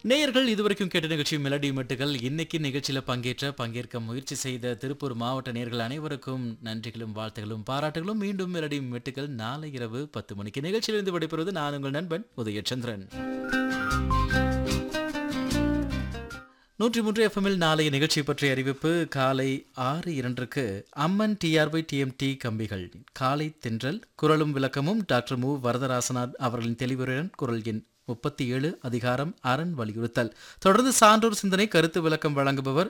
நேயர்கள் இதுவரைக்கும் கேட்ட நிகழ்ச்சி மெலடி மெட்டுகள். இன்னைக்கு நிகழ்ச்சியில பங்கேற்க முயற்சி செய்த திருப்பூர் மாவட்ட நேயர்கள் அனைவருக்கும் நன்றிகளும் வாழ்த்துகளும் பாராட்டுகளும். மீண்டும் மெலடி மெட்டுகள் நாளை இரவு 10 மணிக்கு. நிகழ்ச்சியிலிருந்து விடைபெறுவது நான் உங்கள் நண்பன் உதயச்சந்திரன். 103 எஃப்எம்மில் நாளைய நிகழ்ச்சி பற்றிய அறிவிப்பு. காலை 6:02க்கு அம்மன் டிஆர்ஒய் டிஎம்டி கம்பிகள் காலை தென்றல் குரலும் விளக்கமும் டாக்டர் மு வரதராசனார் அவர்களின் தெளிவுரையுடன் குரல் எண் 37 அதிகாரம் அரண் வலியுறுத்தல். தொடர்ந்து சான்றோர் சிந்தனை கருத்து விளக்கம் வழங்குபவர்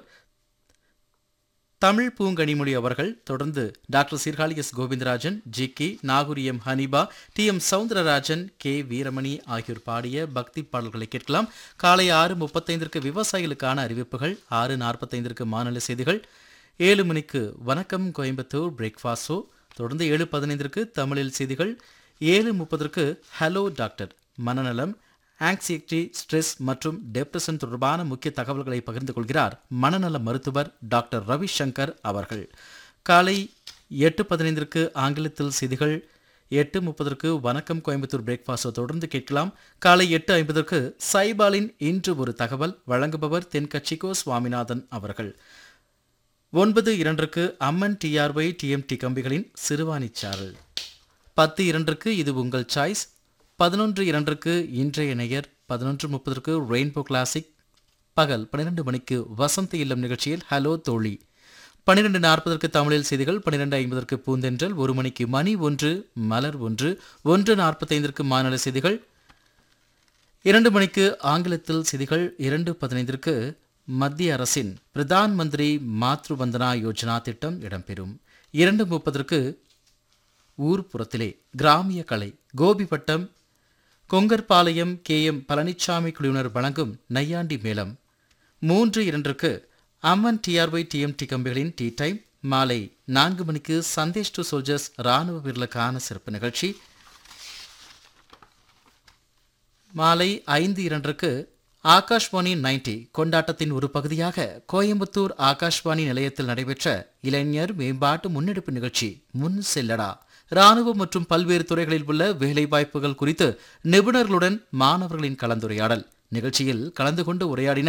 தமிழ் பூங்கனிமொழி அவர்கள். தொடர்ந்து doctor Sirkazhi S Govindarajan, G K. Nagore, M Haneefa, TM. Soundararajan, K. Veeramani ஆகியோர் பாடிய பக்தி பாடல்களை கேட்கலாம். காலை 6:35க்கு விவசாயிகளுக்கான அறிவிப்புகள், 6:45க்கு மாநில செய்திகள், 7 மணிக்கு வணக்கம் கோயம்புத்தூர் பிரேக்ஃபாஸ்ட் ஷோ. தொடர்ந்து 7:15க்கு தமிழில் செய்திகள், 7:30க்கு ஹலோ டாக்டர் மனநலம், ஆங்ஸைட்டி, ஸ்ட்ரெஸ் மற்றும் டிப்ரெஷன் தொடர்பான முக்கிய தகவல்களை பகிர்ந்து கொள்கிறார் மனநல மருத்துவர் டாக்டர் ரவிசங்கர் அவர்கள். காலை 8:15க்கு ஆங்கிலத்தில் செய்திகள், 8:30க்கு வணக்கம் கோயம்புத்தூர் பிரேக்ஃபாஸ்ட் தொடர்ந்து கேட்கலாம். காலை 8:50க்கு சைபாலின் இன்று ஒரு தகவல் வழங்குபவர் தென்கட்சிக்கோ சுவாமிநாதன் அவர்கள். 9:02க்கு அம்மன் டிஆர்ஒய் டிஎம்டி கம்பிகளின் சிறுவாணிச்சாரல். 10:02க்கு இது உங்கள் சாய்ஸ். 11:02க்கு இன்றைய நேயர். 11:30க்கு ரெயின்போ கிளாசிக். பகல் 12 மணிக்கு வசந்த இல்லம் நிகழ்ச்சியில் ஹலோ தோழி. 12:40க்கு தமிழில் செய்திகள், 12:50க்கு பூந்தென்றல், 1 மணிக்கு மணி 1 மலர் 1, 1:45க்கு மாநில செய்திகள், 2 மணிக்கு ஆங்கிலத்தில் செய்திகள், 2:15க்கு மத்திய அரசின் பிரதான் மந்திரி மாத்ரு வந்தனா யோஜனா திட்டம் இடம்பெறும். 2:30க்கு ஊர்ப்புறத்திலே கிராமிய கலை கோபிப்பட்டம் கொங்கர்பாளையம் கே.எம். பழனிசாமி குழுவினர் வழங்கும் நையாண்டி மேளம். 3:02க்கு அம்மன் டிஆர்ஒய் டிஎம்டி கம்பிகளின் டீ டைம். மாலை 4 மணிக்கு சந்தேஷ் டு சோல்ஜர்ஸ் ராணுவ வீரர்களுக்கான சிறப்பு நிகழ்ச்சி. மாலை 5:02க்கு ஆகாஷ்வாணி 90 கொண்டாட்டத்தின் ஒரு பகுதியாக கோயம்புத்தூர் ஆகாஷ்வாணி நிலையத்தில் நடைபெற்ற இளைஞர் மேம்பாட்டு முன்னெடுப்பு நிகழ்ச்சி முன் செல்லடா. ராணுவம் மற்றும் பல்வேறு துறைகளில் உள்ள வேலைவாய்ப்புகள் குறித்து நிபுணர்களுடன் மாணவர்களின் கலந்துரையாடல். நிகழ்ச்சியில் கலந்து கொண்டு உரையாடின